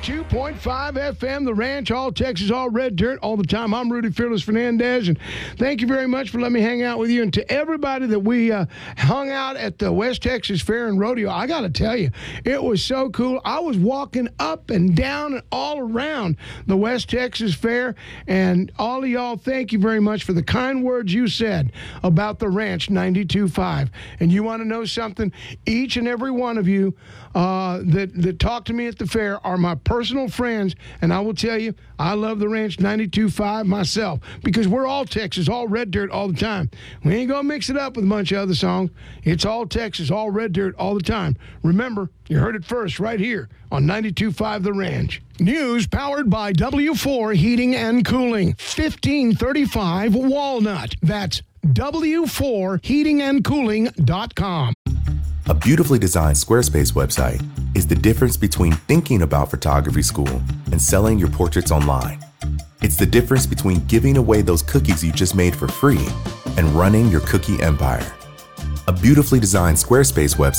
92.5 FM, The Ranch, all Texas, all red dirt, all the time. I'm Rudy Fearless Fernandez, and thank you very much for letting me hang out with you. And to everybody that we hung out at the West Texas Fair and Rodeo, I got to tell you, it was so cool. I was walking up and down and all around the West Texas Fair, and all of y'all, thank you very much for the kind words you said about the Ranch 92.5. And you want to know something? Each and every one of you that talk to me at the fair are my personal friends, and I will tell you, I love the Ranch 92.5 myself because we're all Texas, all red dirt all the time. We ain't going to mix it up with a bunch of other songs. It's all Texas, all red dirt all the time. Remember, you heard it first right here on 92.5 The Ranch. News powered by W4 Heating and Cooling, 1535 Walnut. That's W4heatingandcooling.com. A beautifully designed Squarespace website is the difference between thinking about photography school and selling your portraits online. It's the difference between giving away those cookies you just made for free and running your cookie empire. A beautifully designed Squarespace website